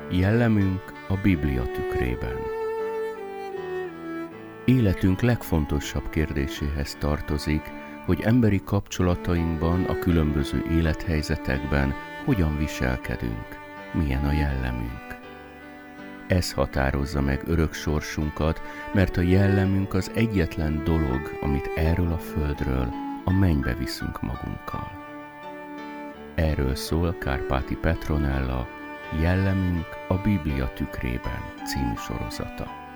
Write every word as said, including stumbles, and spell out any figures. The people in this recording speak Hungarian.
Jellemünk a Biblia tükrében. Életünk legfontosabb kérdéséhez tartozik, hogy emberi kapcsolatainkban, a különböző élethelyzetekben hogyan viselkedünk, milyen a jellemünk. Ez határozza meg örök sorsunkat, mert a jellemünk az egyetlen dolog, amit erről a földről a mennybe viszünk magunkkal. Erről szól Kárpáti Petronella Jellemünk a Biblia tükrében című sorozata.